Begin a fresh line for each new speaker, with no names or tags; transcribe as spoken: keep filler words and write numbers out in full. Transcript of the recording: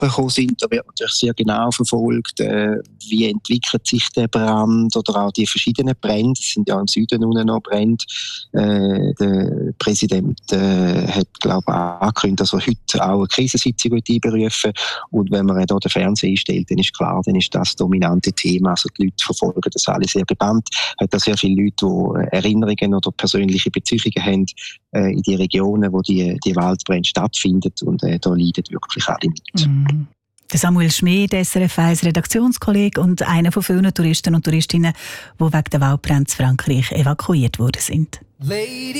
bekommen sind. Da wird natürlich sehr genau verfolgt, äh, wie entwickelt sich der Brand oder auch die verschiedenen Brände. Es sind ja im Süden unten noch Brände. Äh, der Präsident äh, hat, glaube ich, angekündigt, dass er heute auch eine Krisensitzung einberufen. Und wenn man hier den Fernseher einstellt, dann ist klar, dann ist das das dominante Thema. Also die Leute verfolgen das alle sehr gebannt. Es hat auch sehr viele Leute, die Erinnerungen oder persönliche Beziehungen haben äh, in die Regionen, wo die, die Waldbrände stattfinden. Und äh, da leiden wirklich alle mit.
Mhm. Der Samuel Schmid, S R F eins Redaktionskollege und einer von vielen Touristen und Touristinnen, die wegen der Waldbrände in Frankreich evakuiert worden sind. Lady